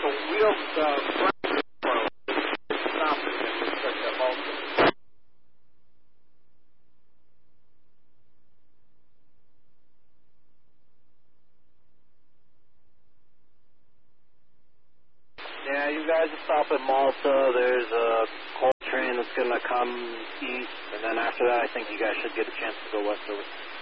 So we don't stop it in such a Malta. Yeah, you guys stop at Malta. There's a coal train that's going to come east, and then after that, I think you guys should get a chance to go west over.